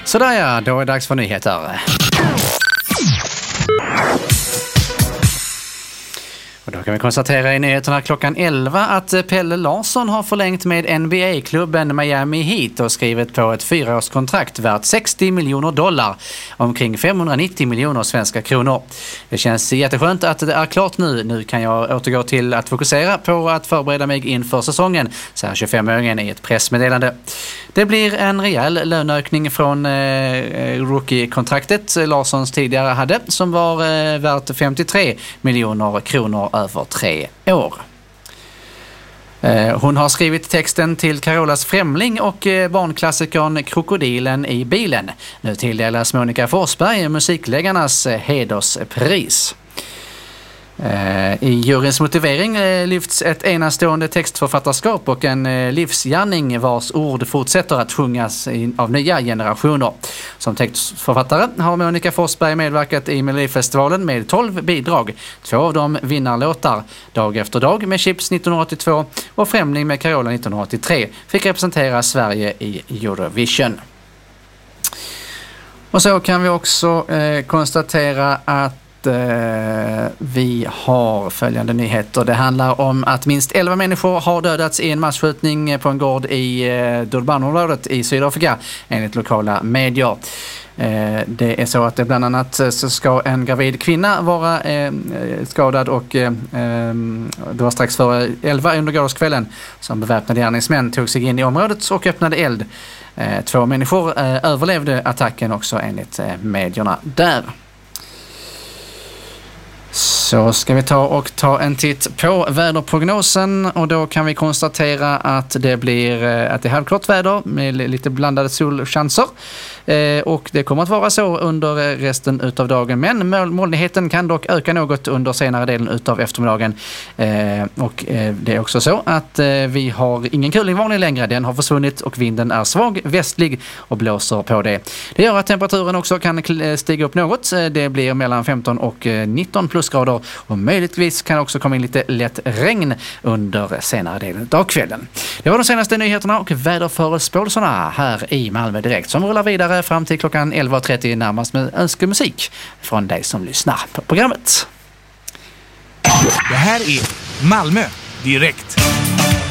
Sådär ja, då är det dags för nyheter. Och då kan vi konstatera i nyheterna klockan 11 att Pelle Larsson har förlängt med NBA-klubben Miami Heat och skrivit på ett 4-årskontrakt värt $60 miljoner, omkring 590 miljoner svenska kronor. Det känns jätteskönt att det är klart nu. Nu kan jag återgå till att fokusera på att förbereda mig inför säsongen, säger 25-åringen i ett pressmeddelande. Det blir en rejäl löneökning från rookie-kontraktet Larssons tidigare hade, som var värt 53 miljoner kronor över 3 år. Hon har skrivit texten till Carolas Främling och barnklassikern Krokodilen i bilen. Nu tilldelas Monica Forsberg musikläggarnas hederspris. I juryns motivering lyfts ett enastående textförfattarskap och en livsgärning vars ord fortsätter att sjungas av nya generationer. Som textförfattare har Monica Forsberg medverkat i Melodifestivalen med 12 bidrag. 2 av dem vinnarlåtar. Dag efter dag med Chips 1982 och Främling med Carola 1983 fick representera Sverige i Eurovision. Och så kan vi också konstatera att vi har följande nyheter. Det handlar om att minst 11 människor har dödats i en massskjutning på en gård i Durban-området i Sydafrika enligt lokala medier. Det är så att det bland annat så ska en gravid kvinna vara skadad och det var strax före 11 under gårdagskvällen som beväpnade gärningsmän tog sig in i området och öppnade eld. 2 människor överlevde attacken också enligt medierna där. Så ska vi ta en titt på väderprognosen och då kan vi konstatera att det är halvklart väder med lite blandade solchanser och det kommer att vara så under resten utav dagen, men molnigheten kan dock öka något under senare delen utav eftermiddagen och det är också så att vi har ingen kulingvarning längre, den har försvunnit och vinden är svag västlig och blåser på det. Det gör att temperaturen också kan stiga upp något, det blir mellan 15 och 19 plusgrader och möjligtvis kan också komma in lite lätt regn under senare delen av kvällen. Det var de senaste nyheterna och väderförespåelserna här i Malmö Direkt som rullar vidare fram till klockan 11.30 närmast med önskemusik från dig som lyssnar på programmet. Det här är Malmö Direkt.